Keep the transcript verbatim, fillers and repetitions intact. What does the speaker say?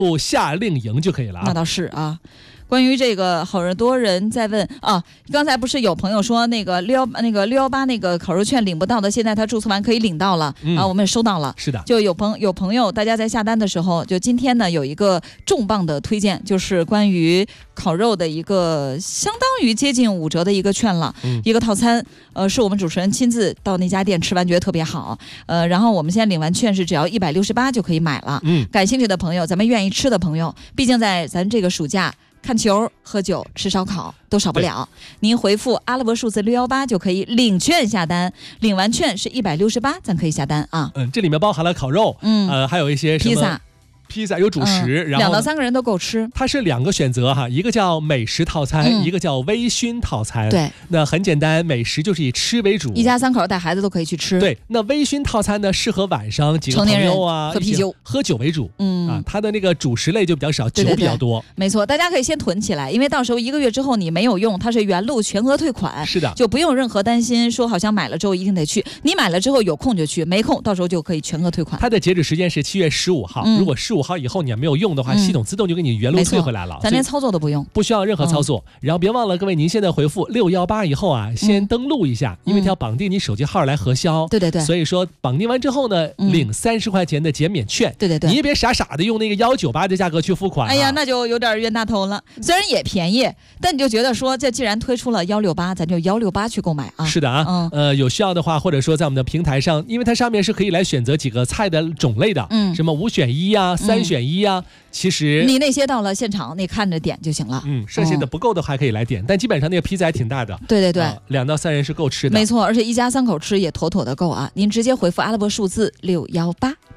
不夏令营就可以了啊。 那倒是啊。关于这个，好多人在问啊，刚才不是有朋友说那个六幺那个六幺八那个烤肉券领不到的，现在他注册完可以领到了、嗯、啊，我们也收到了。 是的， 就有朋有朋友，大家在下单的时候，就今天呢有一个重磅的推荐，就是关于烤肉的一个相当于接近五折的一个券了，嗯、一个套餐，呃，是我们主持人亲自到那家店吃完，觉得特别好，呃，然后我们现在领完券是只要一百六十八就可以买了。嗯，感兴趣的朋友，咱们愿意吃的朋友，毕竟在咱这个暑假。看球、喝酒、吃烧烤都少不了。您回复阿拉伯数字六幺八就可以领券下单，领完券是一百六十八，咱可以下单啊。 嗯，这里面包含了烤肉，嗯，呃，还有一些什么披萨。 披萨有主食， 嗯、 然后两到三个人都够吃。 它是两个选择哈，一个叫美食套餐，嗯、一个叫微醺套餐。 对， 那很简单，美食就是以吃为主， 一家三口带孩子都可以去吃。 对，那微醺套餐呢，适合晚上几个朋友啊喝啤酒、 喝酒为主。 嗯啊，它的那个主食类就比较少，对对对酒比较多。 没错，大家可以先囤起来，因为到时候一个月之后你没有用，它是原路全额退款。 是的， 就不用任何担心，说好像买了之后一定得去。你买了之后有空就去，没空到时候就可以全额退款。 它的截止时间是七月十五号，嗯、如果十五号以后你还没有用的话，嗯、系统自动就给你原路退回来了， 咱连操作都不用， 不需要任何操作。嗯、然后别忘了，各位，您现在回复六幺八以后啊，先登录一下，嗯、因为它要绑定你手机号来核销。 对对对。 所以说绑定完之后呢，嗯、领三十块钱的减免券。 对对对。 你也别傻傻的用那个幺九八的价格去付款、啊。 哎呀，那就有点冤大头了。虽然也便宜，但你就觉得说，这既然推出了幺六八，咱就幺六八去购买啊。 是的啊，嗯、呃，有需要的话，或者说在我们的平台上，因为它上面是可以来选择几个菜的种类的，嗯，什么五选一呀、啊、三选一呀、啊。嗯其实你那些到了现场，你看着点就行了。 嗯，剩下的不够的还可以来点，嗯、但基本上那个披萨还挺大的。 对对对， 啊、两到三人是够吃的。 没错，而且一家三口吃也妥妥的够啊！您直接回复阿拉伯数字六幺八。